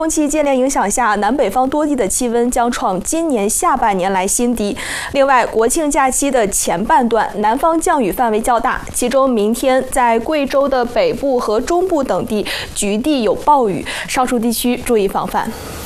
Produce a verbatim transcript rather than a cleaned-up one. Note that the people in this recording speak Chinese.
空气接连影响下，南北方多地的气温将创今年下半年来新低。另外，国庆假期的前半段，南方降雨范围较大，其中明天在贵州的北部和中部等地局地有暴雨，上述地区注意防范。